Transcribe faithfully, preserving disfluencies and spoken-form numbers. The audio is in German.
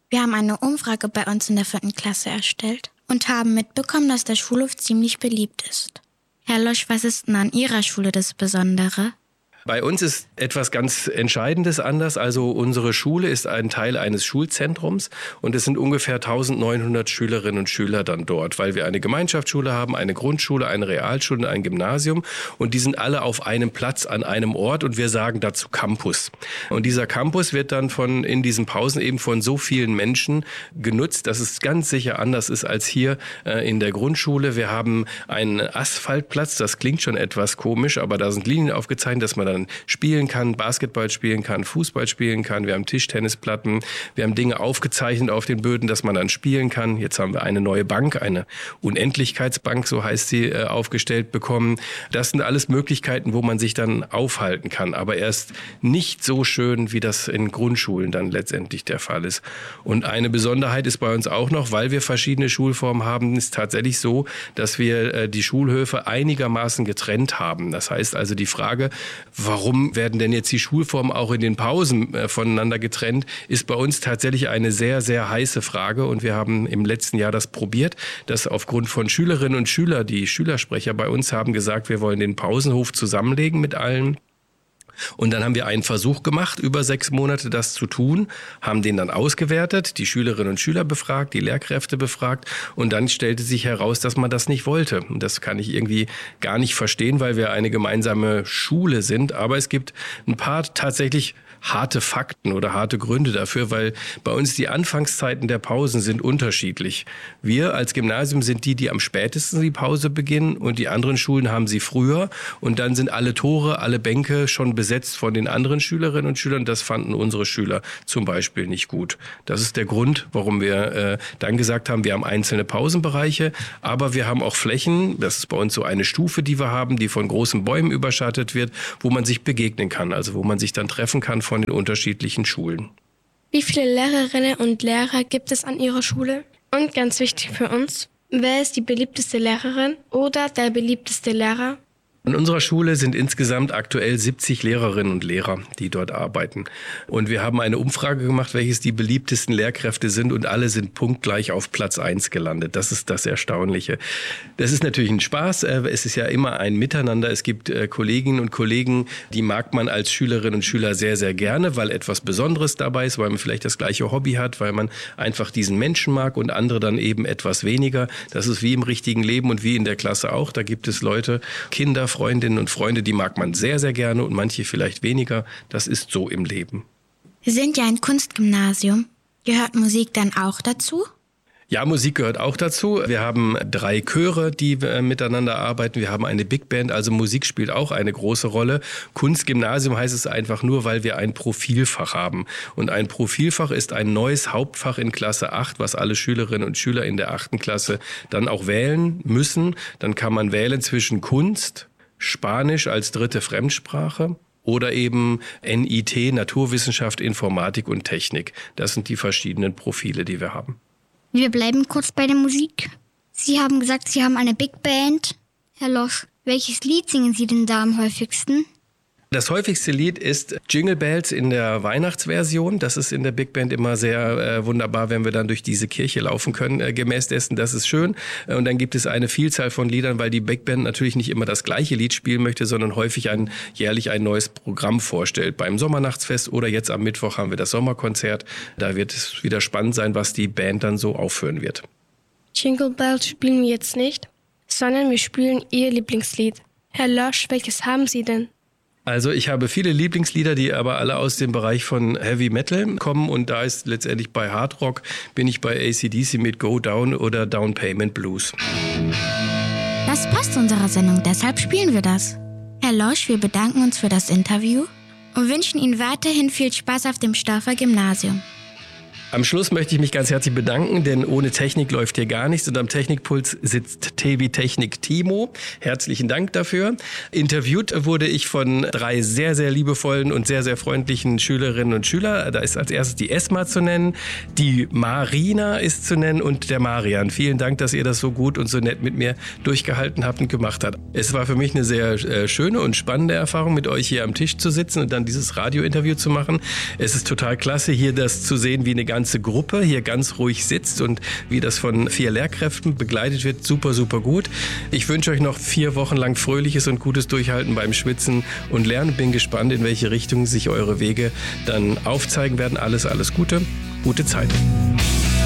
Wir haben eine Umfrage bei uns in der vierten Klasse erstellt und haben mitbekommen, dass der Schulhof ziemlich beliebt ist. Herr Losch, was ist denn an Ihrer Schule das Besondere? Bei uns ist etwas ganz Entscheidendes anders. Also unsere Schule ist ein Teil eines Schulzentrums und es sind ungefähr eintausendneunhundert Schülerinnen und Schüler dann dort, weil wir eine Gemeinschaftsschule haben, eine Grundschule, eine Realschule und ein Gymnasium und die sind alle auf einem Platz an einem Ort und wir sagen dazu Campus. Und dieser Campus wird dann von in diesen Pausen eben von so vielen Menschen genutzt, dass es ganz sicher anders ist als hier äh, in der Grundschule. Wir haben einen Asphaltplatz, das klingt schon etwas komisch, aber da sind Linien aufgezeichnet, dass man dann spielen kann, Basketball spielen kann, Fußball spielen kann. Wir haben Tischtennisplatten, wir haben Dinge aufgezeichnet auf den Böden, dass man dann spielen kann. Jetzt haben wir eine neue Bank, eine Unendlichkeitsbank, so heißt sie, äh, aufgestellt bekommen. Das sind alles Möglichkeiten, wo man sich dann aufhalten kann, aber erst nicht so schön, wie das in Grundschulen dann letztendlich der Fall ist. Und eine Besonderheit ist bei uns auch noch, weil wir verschiedene Schulformen haben, ist tatsächlich so, dass wir äh, die Schulhöfe einigermaßen getrennt haben. Das heißt also die Frage, warum werden denn jetzt die Schulformen auch in den Pausen äh, voneinander getrennt, ist bei uns tatsächlich eine sehr, sehr heiße Frage. Und wir haben im letzten Jahr das probiert, dass aufgrund von Schülerinnen und Schülern, die Schülersprecher bei uns haben gesagt, wir wollen den Pausenhof zusammenlegen mit allen. Und dann haben wir einen Versuch gemacht, über sechs Monate das zu tun, haben den dann ausgewertet, die Schülerinnen und Schüler befragt, die Lehrkräfte befragt und dann stellte sich heraus, dass man das nicht wollte. Und das kann ich irgendwie gar nicht verstehen, weil wir eine gemeinsame Schule sind. Aber es gibt ein paar tatsächlich harte Fakten oder harte Gründe dafür, weil bei uns die Anfangszeiten der Pausen sind unterschiedlich. Wir als Gymnasium sind die, die am spätesten die Pause beginnen und die anderen Schulen haben sie früher und dann sind alle Tore, alle Bänke schon besetzt von den anderen Schülerinnen und Schülern. Das fanden unsere Schüler zum Beispiel nicht gut. Das ist der Grund, warum wir äh, dann gesagt haben, wir haben einzelne Pausenbereiche, aber wir haben auch Flächen, das ist bei uns so eine Stufe, die wir haben, die von großen Bäumen überschattet wird, wo man sich begegnen kann, also wo man sich dann treffen kann von den unterschiedlichen Schulen. Wie viele Lehrerinnen und Lehrer gibt es an Ihrer Schule? Und ganz wichtig für uns, wer ist die beliebteste Lehrerin oder der beliebteste Lehrer? An unserer Schule sind insgesamt aktuell siebzig Lehrerinnen und Lehrer, die dort arbeiten. Und wir haben eine Umfrage gemacht, welches die beliebtesten Lehrkräfte sind und alle sind punktgleich auf Platz eins gelandet. Das ist das Erstaunliche. Das ist natürlich ein Spaß. Es ist ja immer ein Miteinander. Es gibt Kolleginnen und Kollegen, die mag man als Schülerinnen und Schüler sehr, sehr gerne, weil etwas Besonderes dabei ist, weil man vielleicht das gleiche Hobby hat, weil man einfach diesen Menschen mag und andere dann eben etwas weniger. Das ist wie im richtigen Leben und wie in der Klasse auch. Da gibt es Leute, Kinder, Freundinnen und Freunde, die mag man sehr, sehr gerne und manche vielleicht weniger. Das ist so im Leben. Wir sind ja ein Kunstgymnasium. Gehört Musik dann auch dazu? Ja, Musik gehört auch dazu. Wir haben drei Chöre, die äh, miteinander arbeiten. Wir haben eine Big Band, also Musik spielt auch eine große Rolle. Kunstgymnasium heißt es einfach nur, weil wir ein Profilfach haben. Und ein Profilfach ist ein neues Hauptfach in Klasse acht, was alle Schülerinnen und Schüler in der achten Klasse dann auch wählen müssen. Dann kann man wählen zwischen Kunst, Spanisch als dritte Fremdsprache oder eben N I T, Naturwissenschaft, Informatik und Technik. Das sind die verschiedenen Profile, die wir haben. Wir bleiben kurz bei der Musik. Sie haben gesagt, Sie haben eine Big Band. Herr Losch, welches Lied singen Sie denn da am häufigsten? Das häufigste Lied ist Jingle Bells in der Weihnachtsversion. Das ist in der Big Band immer sehr äh, wunderbar, wenn wir dann durch diese Kirche laufen können, äh, gemäß dessen. Das ist schön. Und dann gibt es eine Vielzahl von Liedern, weil die Big Band natürlich nicht immer das gleiche Lied spielen möchte, sondern häufig ein, jährlich ein neues Programm vorstellt. Beim Sommernachtsfest oder jetzt am Mittwoch haben wir das Sommerkonzert. Da wird es wieder spannend sein, was die Band dann so aufführen wird. Jingle Bells spielen wir jetzt nicht, sondern wir spielen Ihr Lieblingslied. Herr Losch, welches haben Sie denn? Also ich habe viele Lieblingslieder, die aber alle aus dem Bereich von Heavy Metal kommen und da ist letztendlich bei Hard Rock bin ich bei A C D C mit Go Down oder Down Payment Blues. Das passt unserer Sendung, deshalb spielen wir das. Herr Losch, wir bedanken uns für das Interview und wünschen Ihnen weiterhin viel Spaß auf dem Stauffer Gymnasium. Am Schluss möchte ich mich ganz herzlich bedanken, denn ohne Technik läuft hier gar nichts und am Technikpuls sitzt T wie Technik Timo. Herzlichen Dank dafür. Interviewt wurde ich von drei sehr, sehr liebevollen und sehr, sehr freundlichen Schülerinnen und Schülern. Da ist als erstes die Esma zu nennen, die Marina ist zu nennen und der Marian. Vielen Dank, dass ihr das so gut und so nett mit mir durchgehalten habt und gemacht habt. Es war für mich eine sehr äh, schöne und spannende Erfahrung, mit euch hier am Tisch zu sitzen und dann dieses Radiointerview zu machen. Es ist total klasse, hier das zu sehen, wie eine ganze ganze Gruppe hier ganz ruhig sitzt und wie das von vier Lehrkräften begleitet wird, super, super gut. Ich wünsche euch noch vier Wochen lang fröhliches und gutes Durchhalten beim Schwitzen und Lernen. Bin gespannt, in welche Richtung sich eure Wege dann aufzeigen werden. Alles, alles Gute, gute Zeit.